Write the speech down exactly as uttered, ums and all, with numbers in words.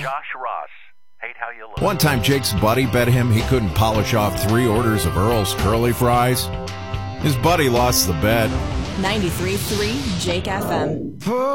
Josh Ross. Hate how you look. One time Jake's buddy bet him he couldn't polish off three orders of Earl's curly fries. His buddy lost the bet. ninety-three point three Jake F M.